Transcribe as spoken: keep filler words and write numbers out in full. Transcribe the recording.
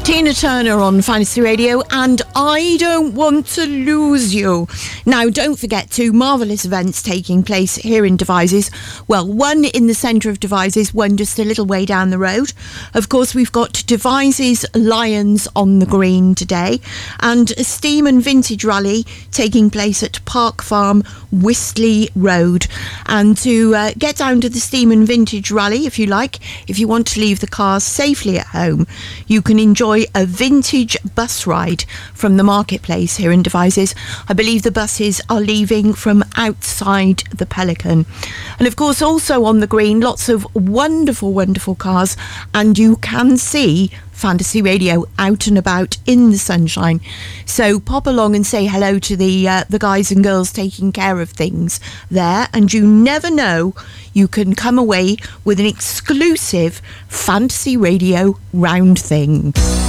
Tina Turner on Fantasy Radio, and I Don't Want to Lose You. Now, don't forget two marvellous events taking place here in Devizes. Well, one in the centre of Devizes, one just a little way down the road. Of course, we've got Devizes Lions on the Green today, and a Steam and Vintage Rally taking place at Park Farm, Wistley Road. And to uh, get down to the Steam and Vintage Rally, if you like, if you want to leave the cars safely at home, you can enjoy a vintage bus ride from the marketplace here in Devizes. I believe the buses are leaving from outside the Pelican. And of course, also on the Green, lots of wonderful, wonderful cars, and you can see Fantasy Radio out and about in the sunshine. So pop along and say hello to the uh, the guys and girls taking care of things there, and you never know, you can come away with an exclusive Fantasy Radio round thing.